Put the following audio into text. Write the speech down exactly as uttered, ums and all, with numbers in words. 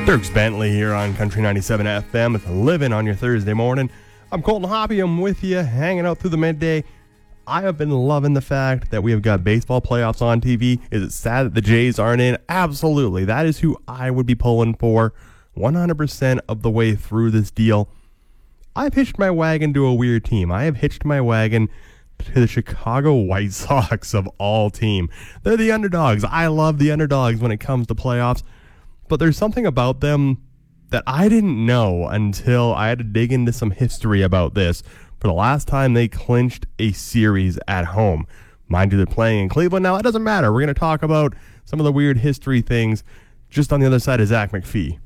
Dirks Bentley here on Country ninety-seven F M with Living on your Thursday morning. I'm Colton Hoppy. I'm with you, hanging out through the midday. I have been loving the fact that we have got baseball playoffs on T V. Is it sad that the Jays aren't in? Absolutely. That is who I would be pulling for one hundred percent of the way through this deal. I've hitched my wagon to a weird team. I have hitched my wagon to the Chicago White Sox of all team. They're the underdogs. I love the underdogs when it comes to playoffs. But there's something about them that I didn't know until I had to dig into some history about this. For the last time they clinched a series at home. Mind you, they're playing in Cleveland now. It doesn't matter. We're going to talk about some of the weird history things just on the other side of Zach McPhee.